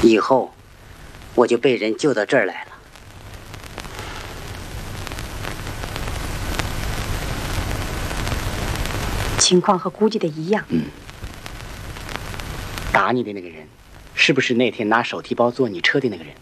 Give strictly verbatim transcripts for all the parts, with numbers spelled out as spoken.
以后我就被人救到这儿来了。 情况和估计的一样。 嗯。打你的那个人，是不是那天拿手提包坐你车的那个人？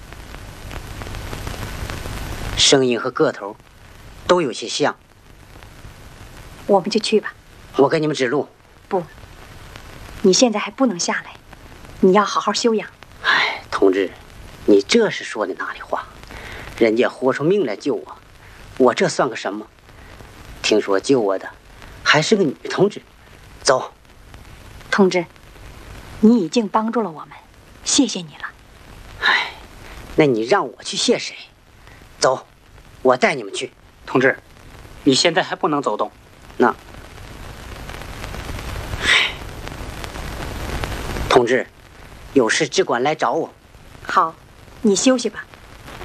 声音和个头都有些像。 我们就去吧。 我给你们指路。 不，你现在还不能下来，你要好好休养。 哎，同志，你这是说的哪里话？人家豁出命来救我，我这算个什么？听说救我的还是个女同志。走。 同志，你已经帮助了我们，谢谢你了。 哎，那你让我去谢谁？走，我带你们去。 同志，你现在还不能走动。 那，同志，有事只管来找我。 好，你休息吧。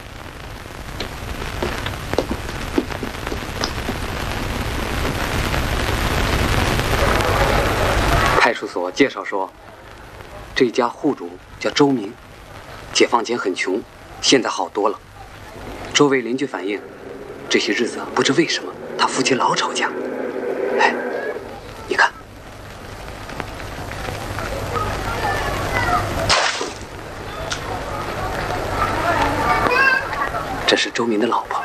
派出所介绍说，这家户主叫周明，解放前很穷，现在好多了。周围邻居反映，这些日子不知为什么他夫妻老吵架。哎，你看，这是周明的老婆。